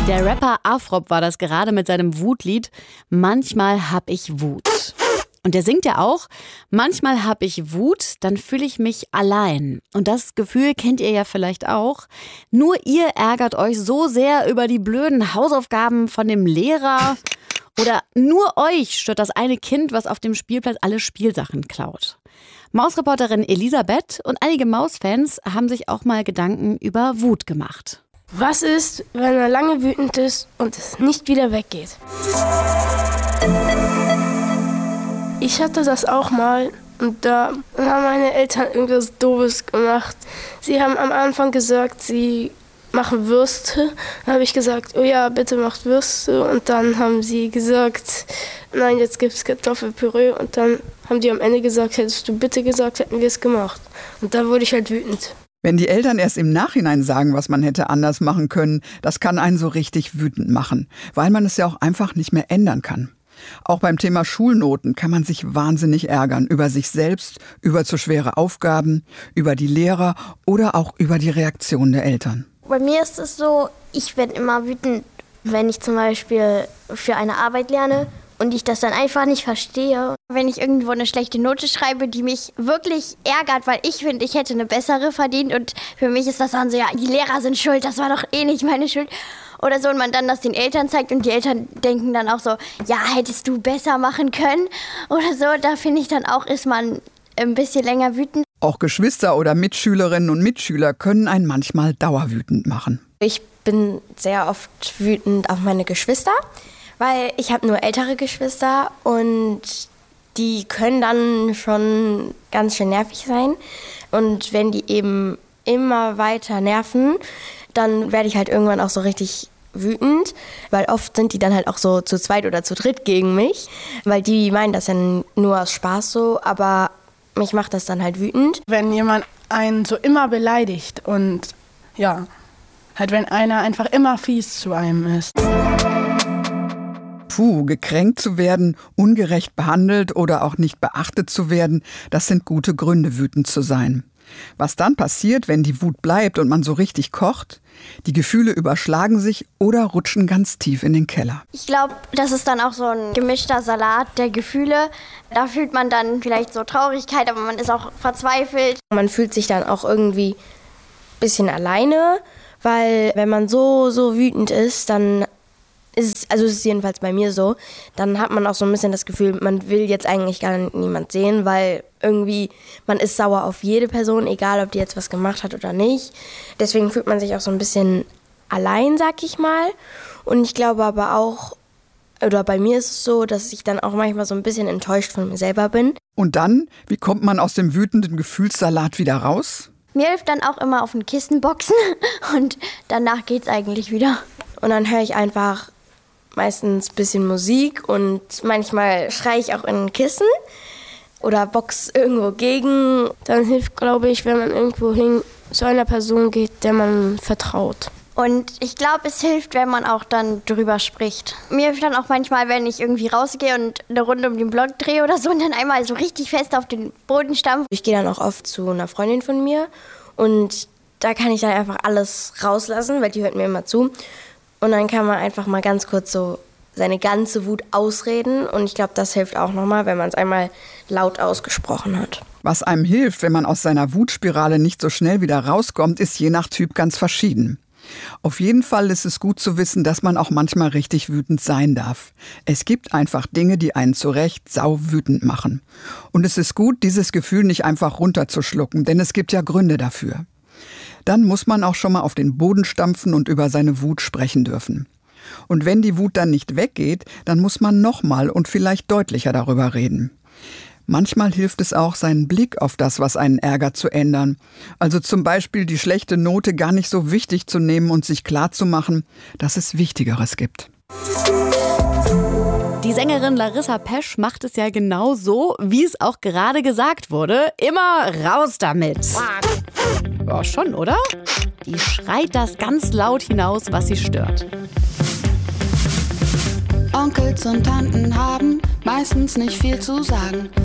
Der Rapper Afrop war das gerade mit seinem Wutlied Manchmal hab ich Wut. Und der singt ja auch, manchmal hab ich Wut, dann fühle ich mich allein. Und das Gefühl kennt ihr ja vielleicht auch. Nur ihr ärgert euch so sehr über die blöden Hausaufgaben von dem Lehrer. Oder nur euch stört das eine Kind, was auf dem Spielplatz alle Spielsachen klaut. Mausreporterin Elisabeth und einige Mausfans haben sich auch mal Gedanken über Wut gemacht. Was ist, wenn er lange wütend ist und es nicht wieder weggeht? Ich hatte das auch mal und da haben meine Eltern irgendwas Doofes gemacht. Sie haben am Anfang gesagt, sie machen Würste. Dann habe ich gesagt, oh ja, bitte macht Würste. Und dann haben sie gesagt, nein, jetzt gibt es Kartoffelpüree. Und dann haben die am Ende gesagt, hättest du bitte gesagt, hätten wir es gemacht. Und da wurde ich halt wütend. Wenn die Eltern erst im Nachhinein sagen, was man hätte anders machen können, das kann einen so richtig wütend machen, weil man es ja auch einfach nicht mehr ändern kann. Auch beim Thema Schulnoten kann man sich wahnsinnig ärgern. Über sich selbst, über zu schwere Aufgaben, über die Lehrer oder auch über die Reaktion der Eltern. Bei mir ist es so, ich werde immer wütend, wenn ich zum Beispiel für eine Arbeit lerne und ich das dann einfach nicht verstehe. Wenn ich irgendwo eine schlechte Note schreibe, die mich wirklich ärgert, weil ich finde, ich hätte eine bessere verdient und für mich ist das dann so, ja, die Lehrer sind schuld, das war doch eh nicht meine Schuld. Oder so, und man dann das den Eltern zeigt und die Eltern denken dann auch so, ja, hättest du besser machen können oder so. Da finde ich dann auch, ist man ein bisschen länger wütend. Auch Geschwister oder Mitschülerinnen und Mitschüler können einen manchmal dauerwütend machen. Ich bin sehr oft wütend auf meine Geschwister, weil ich habe nur ältere Geschwister und die können dann schon ganz schön nervig sein. Und wenn die eben immer weiter nerven, dann werde ich halt irgendwann auch so richtig wütend, weil oft sind die dann halt auch so zu zweit oder zu dritt gegen mich, weil die meinen das ja nur aus Spaß so, aber mich macht das dann halt wütend. Wenn jemand einen so immer beleidigt und ja, halt wenn einer einfach immer fies zu einem ist. Gekränkt zu werden, ungerecht behandelt oder auch nicht beachtet zu werden, das sind gute Gründe, wütend zu sein. Was dann passiert, wenn die Wut bleibt und man so richtig kocht? Die Gefühle überschlagen sich oder rutschen ganz tief in den Keller. Ich glaube, das ist dann auch so ein gemischter Salat der Gefühle. Da fühlt man dann vielleicht so Traurigkeit, aber man ist auch verzweifelt. Man fühlt sich dann auch irgendwie ein bisschen alleine, weil wenn man so wütend ist, dann ist es jedenfalls bei mir so, dann hat man auch so ein bisschen das Gefühl, man will jetzt eigentlich gar niemand sehen, weil irgendwie man ist sauer auf jede Person, egal ob die jetzt was gemacht hat oder nicht. Deswegen fühlt man sich auch so ein bisschen allein, sag ich mal. Und ich glaube aber auch, oder bei mir ist es so, dass ich dann auch manchmal so ein bisschen enttäuscht von mir selber bin. Und dann, wie kommt man aus dem wütenden Gefühlssalat wieder raus? Mir hilft dann auch immer auf ein Kissen boxen und danach geht's eigentlich wieder. Und dann höre ich einfach meistens ein bisschen Musik und manchmal schreie ich auch in ein Kissen oder box irgendwo gegen. Dann hilft, glaube ich, wenn man irgendwo hin zu einer Person geht, der man vertraut. Und ich glaube, es hilft, wenn man auch dann drüber spricht. Mir hilft dann auch manchmal, wenn ich irgendwie rausgehe und eine Runde um den Block drehe oder so und dann einmal so richtig fest auf den Boden stampfe. Ich gehe dann auch oft zu einer Freundin von mir und da kann ich dann einfach alles rauslassen, weil die hört mir immer zu. Und dann kann man einfach mal ganz kurz so seine ganze Wut ausreden. Und ich glaube, das hilft auch nochmal, wenn man es einmal laut ausgesprochen hat. Was einem hilft, wenn man aus seiner Wutspirale nicht so schnell wieder rauskommt, ist je nach Typ ganz verschieden. Auf jeden Fall ist es gut zu wissen, dass man auch manchmal richtig wütend sein darf. Es gibt einfach Dinge, die einen zu Recht sauwütend machen. Und es ist gut, dieses Gefühl nicht einfach runterzuschlucken, denn es gibt ja Gründe dafür. Dann muss man auch schon mal auf den Boden stampfen und über seine Wut sprechen dürfen. Und wenn die Wut dann nicht weggeht, dann muss man nochmal und vielleicht deutlicher darüber reden. Manchmal hilft es auch, seinen Blick auf das, was einen ärgert, zu ändern. Also zum Beispiel die schlechte Note gar nicht so wichtig zu nehmen und sich klarzumachen, dass es Wichtigeres gibt. Die Sängerin Larissa Pesch macht es ja genau so, wie es auch gerade gesagt wurde. Immer raus damit. Ja, schon, oder? Die schreit das ganz laut hinaus, was sie stört. Onkels und Tanten haben meistens nicht viel zu sagen.